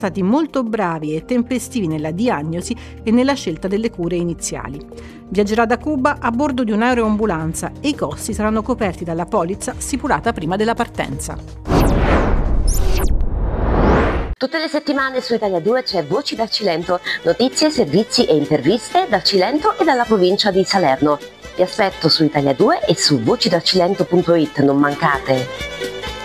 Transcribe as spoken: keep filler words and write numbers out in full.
stati molto bravi e tempestivi nella diagnosi e nella scelta delle cure iniziali. Viaggerà da Cuba a bordo di un'aeroambulanza e i costi saranno coperti dalla polizza stipulata prima della partenza. Tutte le settimane su Italia due c'è Voci dal Cilento, notizie, servizi e interviste dal Cilento e dalla provincia di Salerno. Vi aspetto su Italia due e su voci dal cilento punto it, non mancate!